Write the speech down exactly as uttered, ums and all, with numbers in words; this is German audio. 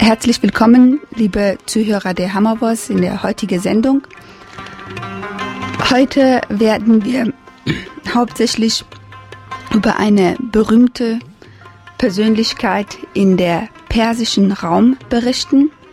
Herzlich willkommen, liebe Zuhörer der Hammervoice, in der heutigen Sendung. Heute werden wir hauptsächlich über eine berühmte Persönlichkeit in der persischen Raum berichten.